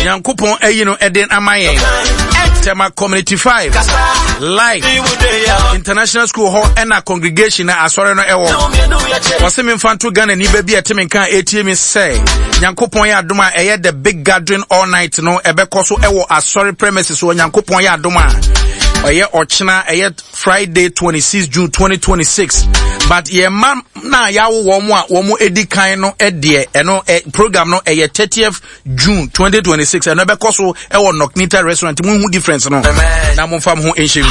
Nyankopon no eden amaye tema community 5 live international school hall and a congregation na asore no ewo wose me mfanto Ghana ni ba bi eteme kan ATM say Nyankopon ya adoma eye the big gathering all night no ebekọ so ewo asore premises so Nyankopon ya adoma oye ochina eye Friday 26 June 2026 but ye man na yawo wo mo edikan no ede eno program no eye 30th June 2026 eno ebekọ so ewo Noknita restaurant mu hu difference no na mo fam ho enhyemi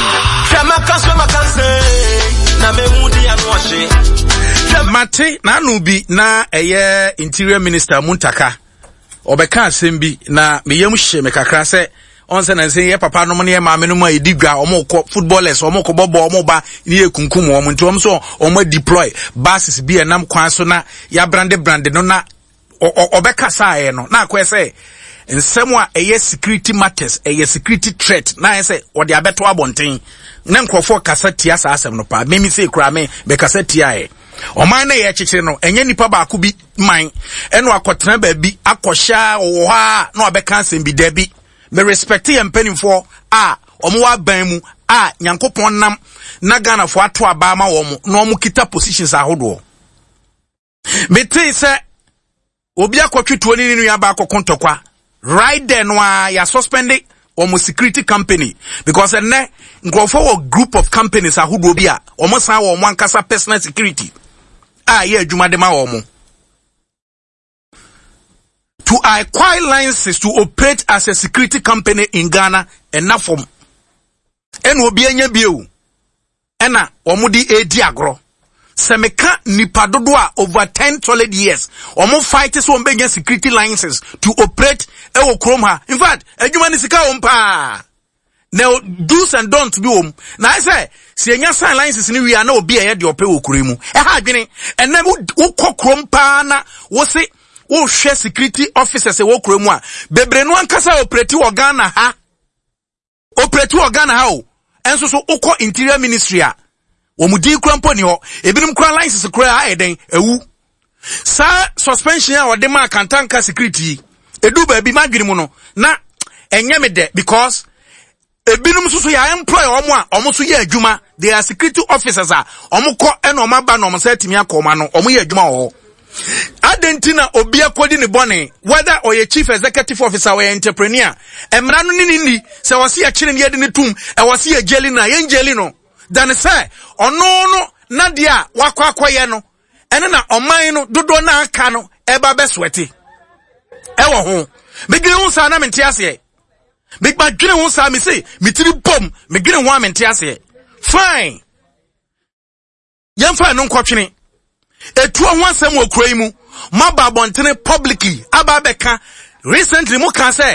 Mate na anubi na eye interior minister Muntaka obeka asembi na meyam hye me kakra se onse na nse ye papa no mo ne maame no ma edigwa omokọ footballers omokọ bobo omoba ni ekunkum omo nti omo so omo deploy buses bi enam kwan so na ya brande no na obeka saa no na akwese nsem a eye security matters eye security threat na ese odi abeto abonten na nkrofo kasa tia saa asem no pa memi se kura me be kasa tia oman na ye chichire no enye nipa ba ko bi man eno akotena ba bi akosha wo ha na obeka asem bi da bi me respect ye mpanimfo a omo wa ban mu a Nyankopon nam na Ghana fo ato aba ma wo mo na omo kita positions ahodo me tell say obi akotweto ni nu ya ba akokontokwa right there no ya suspended omo security company because enne nkrofo wo group of companies ahodo bi a omo san wo mo ankasa personal security ye adwuma de ma wo mo to acquire licenses to operate as a security company in Ghana enough from en obi anya bieu ena omo di edi agro semeka nipa dodo a over 10 solid years omo fight so ombenye security licenses to operate ewo krom ha in fact adwuma ni sika ompa now do's and don'ts bi om na I say si enya sign licenses ni wi na obi eye de ope wo kuremu ha adwene ena wo kokrom pa na wo se wo hwe security officers wo kuremu a bebre no ankasa operate wo Ghana ha o enso so ukọ interior ministry a omudi krampo ni ho ebinim kra license kra a eden ewu sa suspension a ode ma kantanka security edu ba bi madwene mu no na enye me de because ebinim so ya employ omo so ya adwuma they are security officers a omo kọ ena omo ba no omo sa timi akoma no omo ya adwuma ho adentina obi akodi ne bone whether or a chief executive officer or entrepreneur emra no ni se wase ya kire ne yede ne tum e wase ya jeli na ye njeli no dan say ono na dia wakwakoye no ene na oman no dodo na aka no eba beswete ewo ho megire hu sa na mente ase me gbadwene hu sa me say mitiri bom megire hu amente ase fine yemfa no nkotwene etuo ho asem okura mu maba bontene publicly aba beka recently mu ka say